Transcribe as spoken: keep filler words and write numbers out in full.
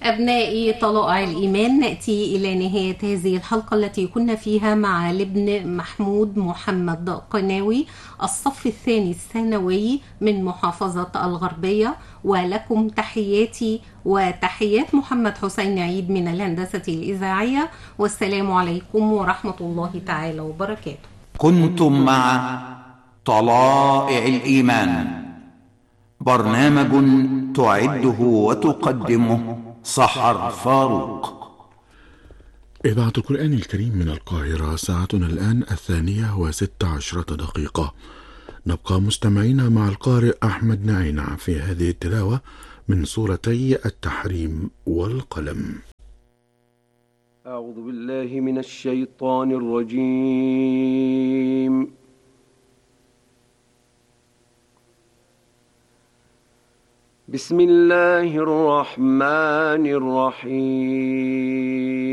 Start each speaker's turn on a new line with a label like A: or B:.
A: أبنائي طلائع الإيمان، نأتي إلى نهاية هذه الحلقة التي كنا فيها مع لابن محمود محمد قناوي، الصف الثاني الثانوي من محافظة الغربية. ولكم تحياتي وتحيات محمد حسين عيد من الهندسة الإذاعية، والسلام عليكم ورحمة الله تعالى وبركاته.
B: كنتم مع طلائع الإيمان، برنامج تعده وتقدمه سحر فاروق.
C: إذاعة القرآن الكريم من القاهرة، ساعتنا الآن الثانية وست عشرة دقيقة. نبقى مستمعين مع القارئ أحمد نعينع في هذه التلاوة من سورتي التحريم والقلم.
D: أعوذ بالله من الشيطان الرجيم. بسم الله الرحمن الرحيم.